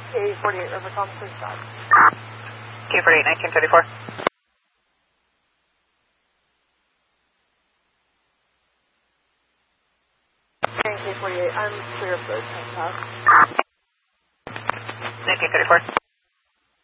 K48 Rivercom, please stop. K48, 1934. K48, I'm clear for the test pass. 1934.